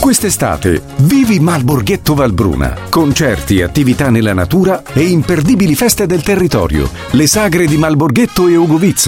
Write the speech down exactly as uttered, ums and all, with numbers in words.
Quest'estate vivi Malborghetto Valbruna. Concerti, attività nella natura e imperdibili feste del territorio. Le sagre di Malborghetto e Ugovizza.